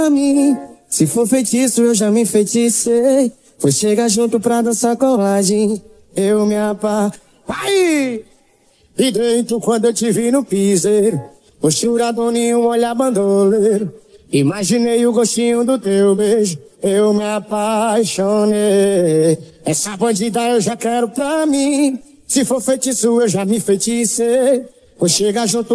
mim. Se for feitiço, eu já me enfeiticei. Foi chegar junto pra dançar colagem. Eu me Vai! E dentro quando eu te vi no piseiro, posturador nenhum, olhar bandoleiro. Imaginei o gostinho do teu beijo, eu me apaixonei. Essa bandida eu já quero pra mim. Se for feitiço, eu já me enfeiticei. Vou chegar junto